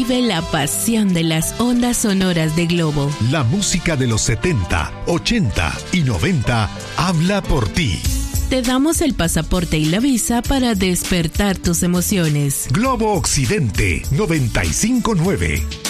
Vive la pasión de las ondas sonoras de Globo. La música de los 70, 80 y 90 habla por ti. Te damos el pasaporte y la visa para despertar tus emociones. Globo Occidente 95.9.